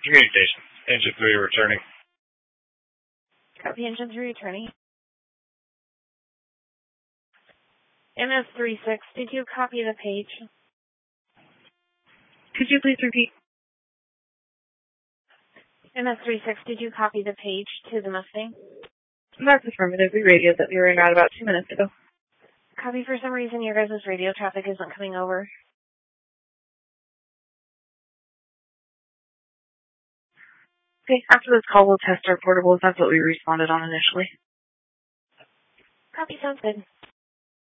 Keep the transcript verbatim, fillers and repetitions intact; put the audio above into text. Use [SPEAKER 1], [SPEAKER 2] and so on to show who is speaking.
[SPEAKER 1] Communication. Engine three returning.
[SPEAKER 2] Copy, Engine three returning. M S thirty-six, did you copy the page?
[SPEAKER 3] Could you please repeat?
[SPEAKER 2] M S thirty-six, did you copy the page to the Mustang?
[SPEAKER 3] That's affirmative. We radioed that we were in route about two minutes ago.
[SPEAKER 2] Copy, for some reason your guys' radio traffic isn't coming over.
[SPEAKER 3] Okay, after this call we'll test our portables. That's what we responded on initially.
[SPEAKER 2] Copy, sounds good.